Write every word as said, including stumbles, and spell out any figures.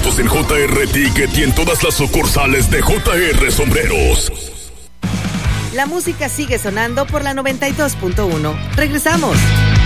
boletos en J R Ticket y en todas las sucursales de J R Sombreros. La música sigue sonando por la noventa y dos punto uno. Regresamos.